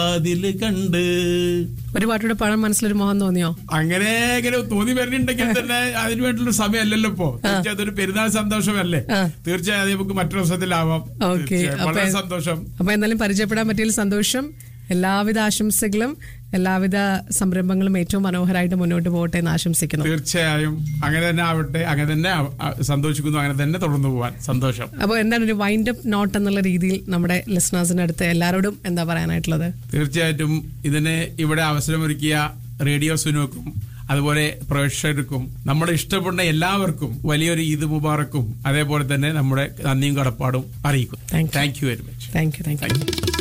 അതില് കണ്ട് ഒരു പാട്ടോടെ പാടാൻ മനസ്സിലൊരു മോഹം തോന്നിയോ? അങ്ങനെ തോന്നി വരുന്നുണ്ടെങ്കിൽ തന്നെ അതിന് വേണ്ടിയുള്ള സമയമല്ലല്ലോ ഇപ്പോ. തീർച്ചയായും അതൊരു പെരുന്നാൾ സന്തോഷമല്ലേ, തീർച്ചയായും അത് നമുക്ക് മറ്റൊരു ദിവസത്തിലാവാം. വളരെ സന്തോഷം. അപ്പൊ എന്തായാലും പരിചയപ്പെടാൻ പറ്റിയതിൽ സന്തോഷം. എല്ലാവിധ ആശംസകളും, എല്ലാവിധ സംരംഭങ്ങളും ഏറ്റവും മനോഹരമായിട്ട് മുന്നോട്ട് പോകട്ടെ എന്ന് ആശംസിക്കുന്നു. തീർച്ചയായും അങ്ങനെ തന്നെ ആവട്ടെ, അങ്ങനെ തന്നെ സന്തോഷിക്കുന്നു, അങ്ങനെ തന്നെ തുടർന്നു പോവാൻ സന്തോഷം. അപ്പോൾ എന്താണ് ഒരു വൈൻഡ് അപ്പ് നോട്ട് എന്നുള്ള രീതിയിൽ നമ്മുടെ ലിസണേഴ്സിന്റെ അടുത്ത് എല്ലാവരോടും എന്താ പറയാനായിട്ടുള്ളത്? തീർച്ചയായിട്ടും ഇതിന് ഇവിടെ അവസരമൊരുക്കിയ റേഡിയോ സുനോക്കും അതുപോലെ പ്രേക്ഷകർക്കും നമ്മുടെ ഇഷ്ടപ്പെടുന്ന എല്ലാവർക്കും വലിയൊരു ഈദ് മുബാറക്കും അതേപോലെ തന്നെ നമ്മുടെ നന്ദിയും കടപ്പാടും അറിയിക്കും. Thank you very much. Thank you.